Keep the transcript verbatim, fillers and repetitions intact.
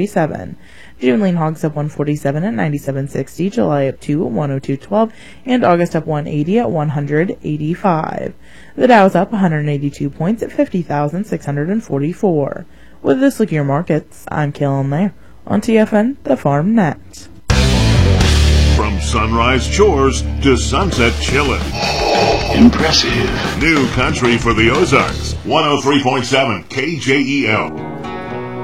thirty-seven. June lean hogs up one forty-seven at ninety-seven sixty, July up two at one oh two twelve, and August up one eighty at one hundred eighty-five. The Dow's up one hundred eighty-two points at fifty thousand six hundred forty-four. With this look at your markets, I'm Kalen Lair on T F N, the Farm Net. From sunrise chores to sunset chillin'. Impressive. New country for the Ozarks. one oh three point seven K J E L.